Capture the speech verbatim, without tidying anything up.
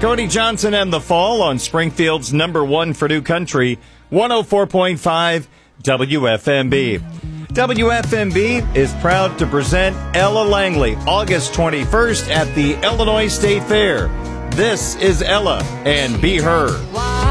Cody Johnson and the Fall on Springfield's number one for New Country, one oh four point five W F M B. W F M B is proud to present Ella Langley, August twenty-first at the Illinois State Fair. This is Ella and Be Her.